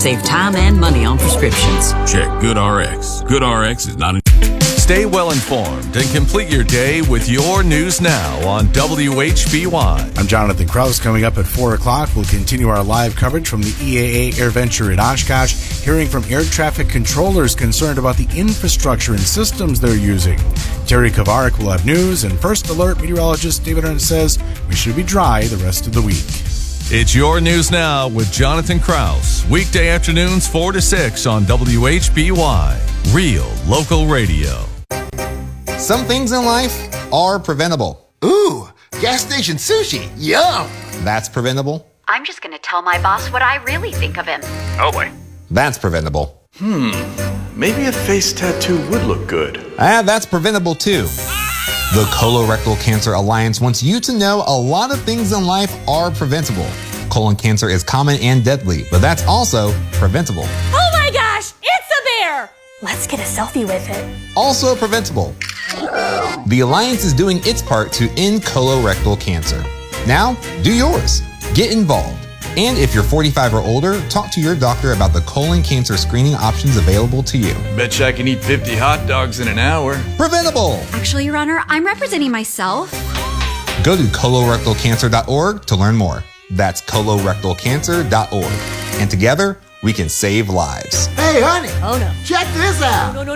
Save time and money on prescriptions. Check GoodRx. GoodRx is not Stay well informed and complete your day with your news now on WHBY. I'm Jonathan Krause. Coming up at 4 o'clock, we'll continue our live coverage from the EAA AirVenture at Oshkosh, hearing from air traffic controllers concerned about the infrastructure and systems they're using. Terry Kovarik will have news, and First Alert meteorologist David Ernst says we should be dry the rest of the week. It's your news now with Jonathan Krause. Weekday afternoons 4 to 6 on WHBY. Real local radio. Some things in life are preventable. Ooh, gas station sushi. Yum. That's preventable. I'm just going to tell my boss what I really think of him. Oh boy. That's preventable. Maybe a face tattoo would look good. That's preventable too. The Colorectal Cancer Alliance wants you to know a lot of things in life are preventable. Colon cancer is common and deadly, but that's also preventable. Oh my gosh, it's a bear! Let's get a selfie with it. Also preventable. The Alliance is doing its part to end colorectal cancer. Now, do yours. Get involved. And if you're 45 or older, talk to your doctor about the colon cancer screening options available to you. Betcha I can eat 50 hot dogs in an hour. Preventable! Actually, Your Honor, I'm representing myself. Go to colorectalcancer.org to learn more. That's colorectalcancer.org. And together, we can save lives. Hey, honey. Oh, no. Check this out. No.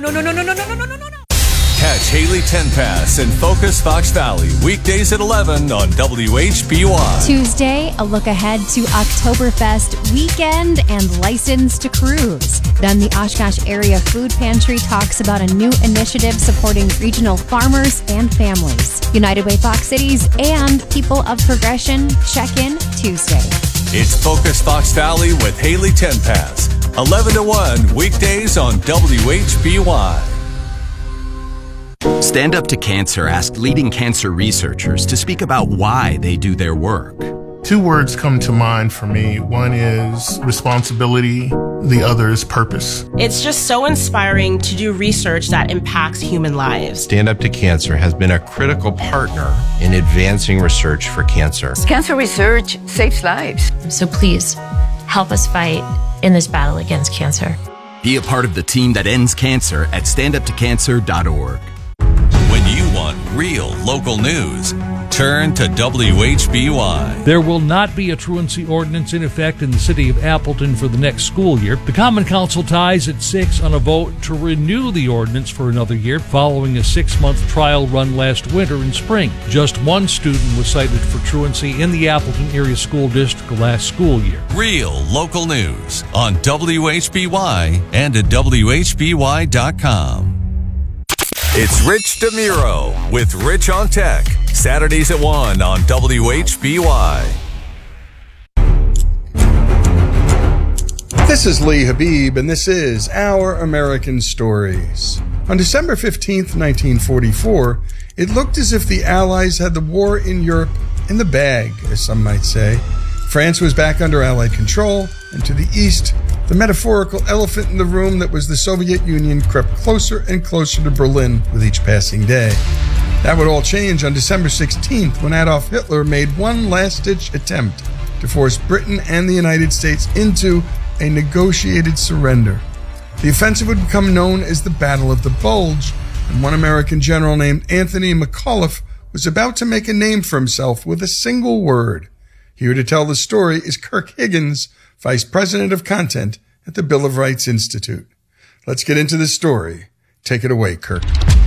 Catch Haley Tenpass and Focus Fox Valley weekdays at 11 on WHBY. Tuesday, a look ahead to Oktoberfest weekend and License to Cruise. Then the Oshkosh Area Food Pantry talks about a new initiative supporting regional farmers and families. United Way Fox Cities and People of Progression check in Tuesday. It's Focus Fox Valley with Haley Tenpass, 11 to 1 weekdays on WHBY. Stand Up to Cancer asked leading cancer researchers to speak about why they do their work. Two words come to mind for me. One is responsibility, the other is purpose. It's just so inspiring to do research that impacts human lives. Stand Up to Cancer has been a critical partner in advancing research for cancer. Cancer research saves lives. So please, help us fight in this battle against cancer. Be a part of the team that ends cancer at standuptocancer.org. When you want real local news, turn to WHBY. There will not be a truancy ordinance in effect in the city of Appleton for the next school year. The Common Council ties at 6 on a vote to renew the ordinance for another year following a 6-month trial run last winter and spring. Just one student was cited for truancy in the Appleton Area School District last school year. Real local news on WHBY and at WHBY.com. It's Rich DeMuro with Rich on Tech, Saturdays at 1 on WHBY. This is Lee Habib, and this is Our American Stories. On December 15th, 1944, it looked as if the Allies had the war in Europe in the bag, as some might say. France was back under Allied control, and to the east, the metaphorical elephant in the room that was the Soviet Union crept closer and closer to Berlin with each passing day. That would all change on December 16th when Adolf Hitler made one last-ditch attempt to force Britain and the United States into a negotiated surrender. The offensive would become known as the Battle of the Bulge, and one American general named Anthony McAuliffe was about to make a name for himself with a single word. Here to tell the story is Kirk Higgins, Vice President of Content at the Bill of Rights Institute. Let's get into the story. Take it away, Kirk.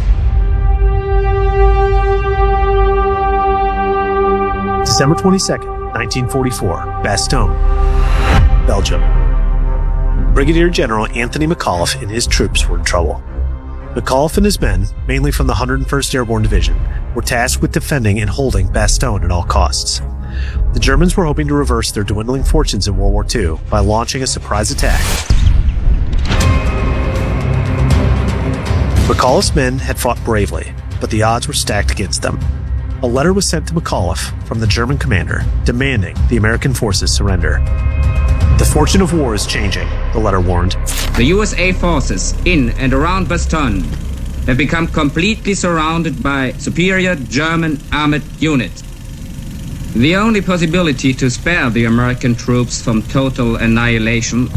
December 22nd, 1944, Bastogne, Belgium. Brigadier General Anthony McAuliffe and his troops were in trouble. McAuliffe and his men, mainly from the 101st Airborne Division, were tasked with defending and holding Bastogne at all costs. The Germans were hoping to reverse their dwindling fortunes in World War II by launching a surprise attack. McAuliffe's men had fought bravely, but the odds were stacked against them. A letter was sent to McAuliffe from the German commander demanding the American forces surrender. The fortune of war is changing, the letter warned. The USA forces in and around Bastogne have become completely surrounded by superior German armored units. The only possibility to spare the American troops from total annihilation